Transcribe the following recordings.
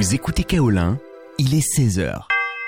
Vous écoutez Kaolin, il est 16h.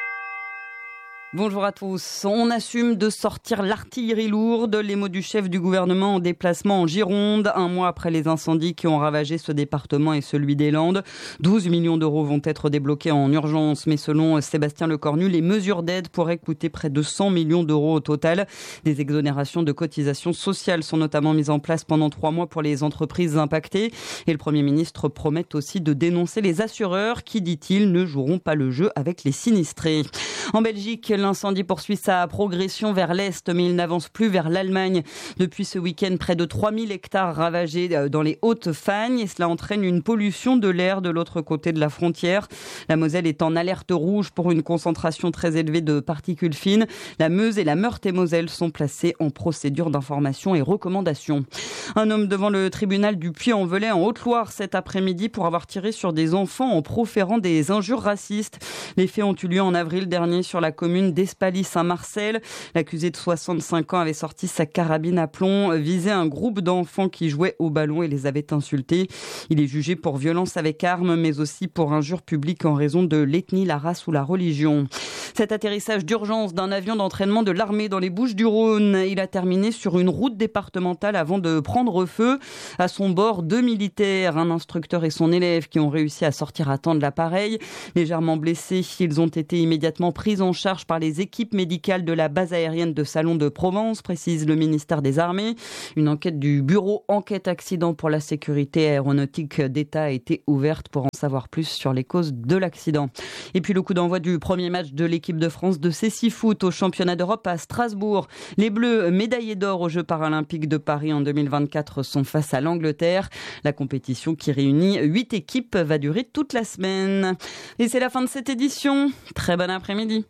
Bonjour à tous. On assume de sortir l'artillerie lourde. Les mots du chef du gouvernement en déplacement en Gironde. Un mois après les incendies qui ont ravagé ce département et celui des Landes. 12 millions d'euros vont être débloqués en urgence. Mais selon Sébastien Lecornu, les mesures d'aide pourraient coûter près de 100 millions d'euros au total. Des exonérations de cotisations sociales sont notamment mises en place pendant 3 mois pour les entreprises impactées. Et le Premier ministre promet aussi de dénoncer les assureurs qui, dit-il, ne joueront pas le jeu avec les sinistrés. En Belgique, l'incendie poursuit sa progression vers l'Est, mais il n'avance plus vers l'Allemagne. Depuis ce week-end, près de 3000 hectares ravagés dans les Hautes-Fagnes et cela entraîne une pollution de l'air de l'autre côté de la frontière. La Moselle est en alerte rouge pour une concentration très élevée de particules fines. La Meuse et la Meurthe-et-Moselle sont placées en procédure d'information et recommandation. Un homme devant le tribunal du Puy-en-Velay en Haute-Loire cet après-midi pour avoir tiré sur des enfants en proférant des injures racistes. Les faits ont eu lieu en avril dernier sur la commune d'Espaly-Saint-Marcel. L'accusé de 65 ans avait sorti sa carabine à plomb, visé un groupe d'enfants qui jouaient au ballon et les avait insultés. Il est jugé pour violence avec arme, mais aussi pour injure publique en raison de l'ethnie, la race ou la religion. Cet atterrissage d'urgence d'un avion d'entraînement de l'armée dans les Bouches-du-Rhône, il a terminé sur une route départementale avant de prendre feu. À son bord, 2 militaires, un instructeur et son élève qui ont réussi à sortir à temps de l'appareil. Légèrement blessés, ils ont été immédiatement pris en charge par les équipes médicales de la base aérienne de Salon de Provence, précise le ministère des Armées. Une enquête du bureau enquête accident pour la sécurité aéronautique d'État a été ouverte pour en savoir plus sur les causes de l'accident. Et puis le coup d'envoi du premier match de l'équipe de France de cécifoot au championnat d'Europe à Strasbourg. Les Bleus, médaillés d'or aux Jeux paralympiques de Paris en 2024, sont face à l'Angleterre. La compétition qui réunit 8 équipes va durer toute la semaine. Et c'est la fin de cette édition. Très bon après-midi.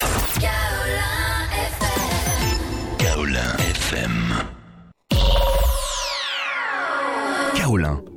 Kaolin FM. Kaolin,